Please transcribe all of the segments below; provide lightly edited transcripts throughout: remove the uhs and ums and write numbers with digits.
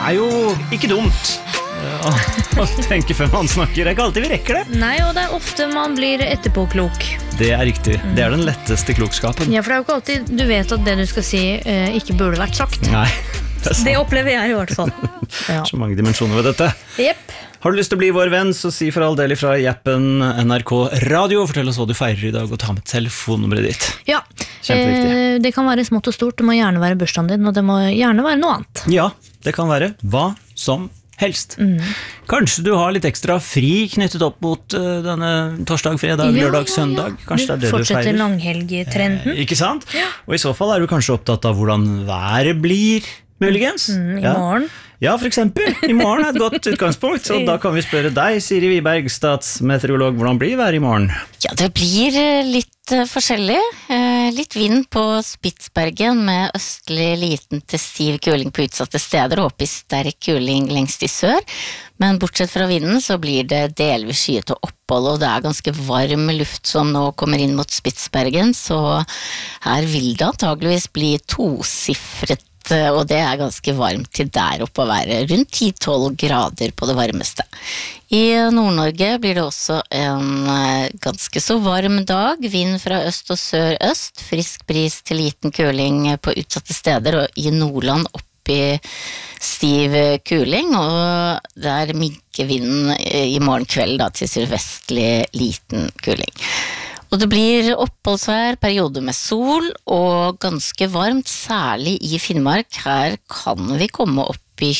jo ikke dumt å tenke før man snakker. Det ikke alltid vi rekker det. Nei, og det ofte man blir etterpåklok. Det riktig. Det den letteste klokskapen. Ja, for det jo ikke alltid du vet at det du skal si ikke burde vært sagt. Nei, det opplever jeg i hvert fall. Ja. Så mange dimensjoner ved dette. Jepp. Har du lyst til å bli vår venn, så si for all del ifra i appen NRK Radio. Fortell oss hva du feirer i dag, og ta med telefonnummeret ditt. Ja, Kjempeviktig. det kan være smått og stort. Det må gjerne være bursdagen din, og det må gjerne være noe annet. Ja, det kan være hva som helst. Kanskje du har litt ekstra fri knyttet opp mot denne torsdag, fredag, lørdag, søndag. Kanskje det du du fortsetter feirer. langhelgetrenden. Ikke sant? Og i så fall du kanskje opptatt av hvordan været blir, muligens. I morgen. Ja, for eksempel. I morgen et godt utgangspunkt, og da kan vi spørre deg, Siri Wiberg, statsmeteorolog, hvordan blir været i morgen? Ja, det blir litt forskjellig. Litt vind på Spitsbergen med østlig liten til stiv kuling på utsatte steder, og opp i sterk kuling lengst i sør. Men bortsett fra vinden så blir det delvis skyet og opphold, og det ganske varm luft som nå kommer inn mot Spitsbergen, så her vil det antageligvis bli tosifret, og det ganske varmt til der oppe å være rundt 10-12 grader på det varmeste. I Nord-Norge blir det også en ganske så varm dag, vind fra øst og sør-øst, frisk bris til liten kuling på utsatte steder, og i Nordland opp i stiv kuling, og der minker vinden i morgen kveld da, til sørvestlig liten kuling. Og det blir oppholdsvær, perioder med sol og ganske varmt, særlig i Finnmark. Her kan vi komme opp i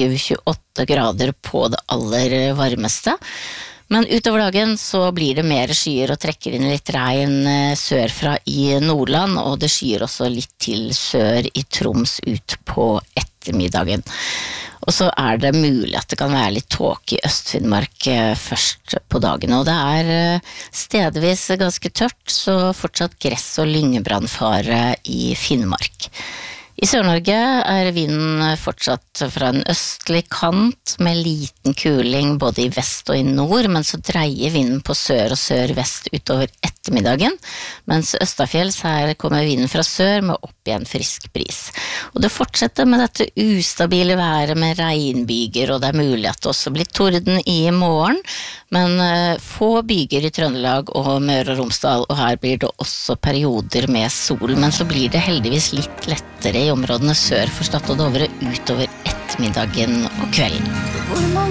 27-28 grader på det aller varmeste. Men utover dagen så blir det mer skyer og trekker inn litt regn sørfra i Nordland, og det skyer også litt til sør i Troms ut på ettermiddagen. Og så det mulig at det kan være litt tåke i Øst-Finnmark først på dagen, og det stedvis ganske tørt, så fortsatt gress- og lyngebrannfare i Finnmark. I Sør-Norge vinden fortsatt fra en østlig kant med liten kuling både i vest og i nord, men så dreier vinden på sør og sør-vest utover ettermiddagen, mens østafjells her kommer vinden fra sør med opp igjen frisk bris. Og det fortsetter med dette ustabile været med regnbyger, og det mulig at det også blir torden i morgen, men få byger i Trøndelag og Møre og Romsdal, og her blir det også perioder med sol, men så blir det heldigvis litt lettere i områdene sør for Stad og Dovre utover ettermiddagen og kvelden.